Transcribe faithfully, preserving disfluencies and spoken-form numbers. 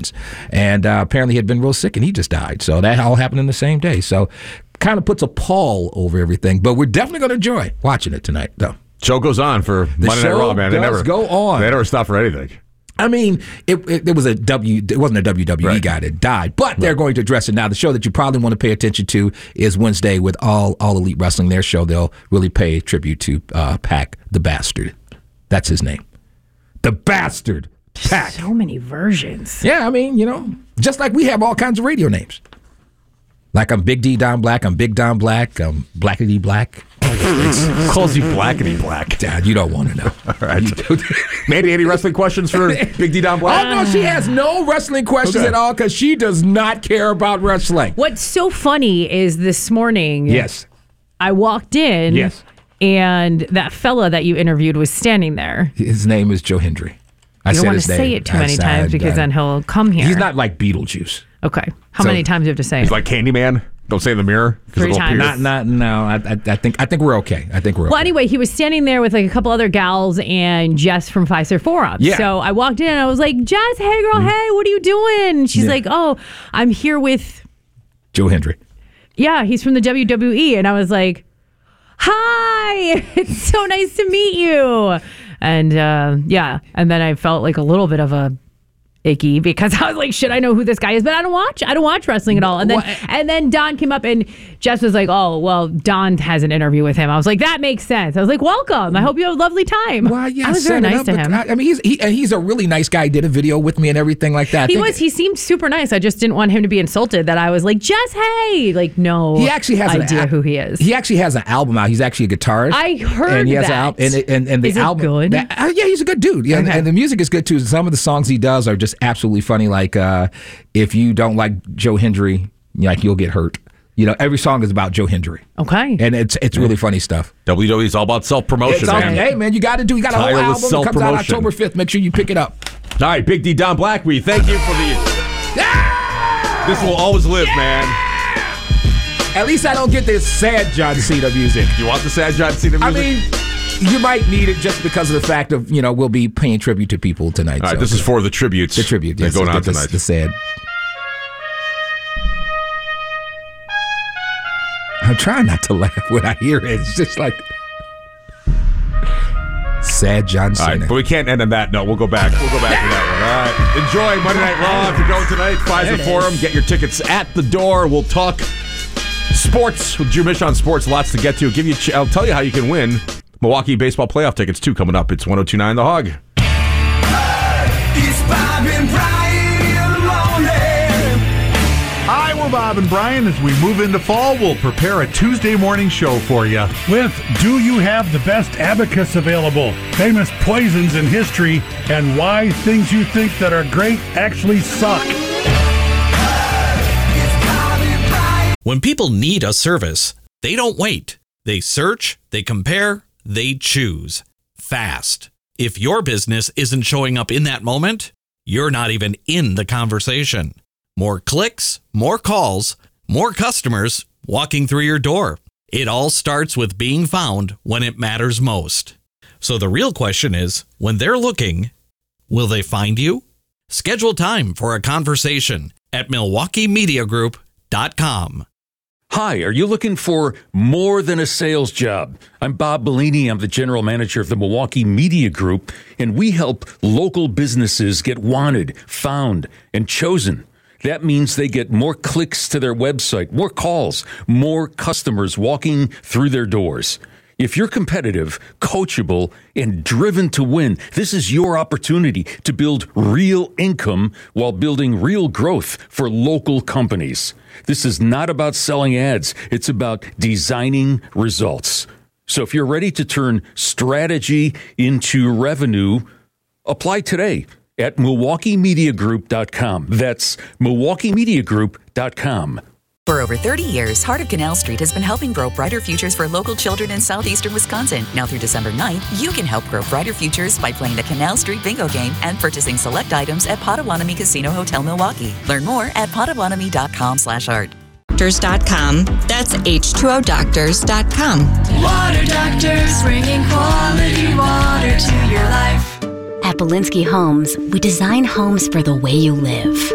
Owens. And uh, apparently he had been real sick, and he just died. So that all happened in the same day. So kind of puts a pall over everything. But we're definitely going to enjoy watching it tonight, though. Show goes on for The Monday Night show Raw, man. They does never go on. They never stop for anything. I mean, it, it, it was a W. It wasn't a W W E Right. guy that died, but they're going to address it now. The show that you probably want to pay attention to is Wednesday with All All Elite Wrestling. Their show, they'll really pay tribute to uh, Pac the Bastard. That's his name, the Bastard Pac. So many versions. Yeah, I mean, you know, just like we have all kinds of radio names. Like I'm Big D Don Black, I'm Big Don Black, I'm Blackity Black. Calls you Blackity Black. Dad, you don't want to know. All right. Mandy, any wrestling questions for Big D Don Black? Oh, no, she has no wrestling questions Okay. at all because she does not care about wrestling. What's so funny is this morning, Yes. I walked in, Yes. and that fella that you interviewed was standing there. His name is Joe Hendry. I You don't said want to his say name. it too I many said, times because uh, then he'll come here. He's not like Beetlejuice. Okay. How So- many times do you have to say He's it? like Candyman. Don't say in the mirror. 'cause Three it'll times. pierce. Not, not, no. I, I, I think, I think we're okay. I think we're Well, okay. anyway, he was standing there with like a couple other gals and Jess from Fiserv Forums. Yeah. So I walked in and I was like, Jess, hey girl, hey, what are you doing? And she's Yeah. like, oh, I'm here with, Joe Hendry. yeah, he's from the W W E. And I was like, hi, it's so nice to meet you. And uh, yeah, and then I felt like a little bit of a icky because I was like, should I know who this guy is? But I don't watch. I don't watch wrestling at all. And then What? and then Don came up and Jess was like, oh, well, Don has an interview with him. I was like, that makes sense. I was like, welcome. I hope you have a lovely time. Well, yeah, I was set very it nice up, to but him. I, I mean, he's he, and he's a really nice guy. He did a video with me and everything like that. I he think- was. He seemed super nice. I just didn't want him to be insulted that I was like, Jess, hey. Like, no He actually has idea an, who he is. He actually has an album out. He's actually a guitarist. I heard and he has that. An al- and, it- and and the Is it album. good? that- uh, yeah, he's a good dude. Yeah, and, Okay. and the music is good too. Some of the songs he does are just absolutely funny. Like uh, if you don't like Joe Hendry, like you'll get hurt. You know, every song is about Joe Hendry, Okay. and it's it's really funny stuff. W W E is all about self-promotion, It's all- man. hey man, you got to do. You got a whole Tireless album. It comes out self-promotion. October fifth. Make sure you pick it up. All right, Big D Don Black, we thank you for the... This will always live, man. At least I don't get this sad John Cena music. You want the sad John Cena music? I mean, you might need it just because of the fact of, you know, we'll be paying tribute to people tonight. All right, so. this is for the tributes. the tribute. that Yes, are going let's on get tonight. The, the sad. I'm trying not to laugh when I hear it. It's just like sad John All Cena. right, but we can't end on that note. We'll go back. We'll go back to that one. All right. Enjoy Monday Night Raw. If you're going tonight, Pfizer Forum. Get your tickets at the door. We'll talk sports with Drew Mish on Sports. Lots to get to. Give you. Ch- I'll tell you how you can win Milwaukee baseball playoff tickets too. Coming up, it's one oh two point nine The Hog. It's Bob and Brian in the morning. Hi, we're Bob and Brian. As we move into fall, we'll prepare a Tuesday morning show for you. With Do You Have the Best Abacus Available? Famous poisons in history and why things you think that are great actually suck. When people need a service, they don't wait. They search, they compare, they choose. Fast. If your business isn't showing up in that moment, you're not even in the conversation. More clicks, more calls, more customers walking through your door. It all starts with being found when it matters most. So the real question is, when they're looking, will they find you? Schedule time for a conversation at milwaukee media group dot com. Hi, are you looking for more than a sales job? I'm Bob Bellini. I'm the general manager of the Milwaukee Media Group, and we help local businesses get wanted, found, and chosen. That means they get more clicks to their website, more calls, more customers walking through their doors. If you're competitive, coachable, and driven to win, this is your opportunity to build real income while building real growth for local companies. This is not about selling ads. It's about designing results. So if you're ready to turn strategy into revenue, apply today at milwaukee media group dot com. That's milwaukee media group dot com. For over thirty years, Heart of Canal Street has been helping grow brighter futures for local children in southeastern Wisconsin. Now through December ninth, you can help grow brighter futures by playing the Canal Street Bingo game and purchasing select items at Potawatomi Casino Hotel Milwaukee. Learn more at potawatomi dot com slash art. Doctors dot com. That's H two O doctors dot com. Water Doctors, bringing quality water to your life. At Belinsky Homes, we design homes for the way you live.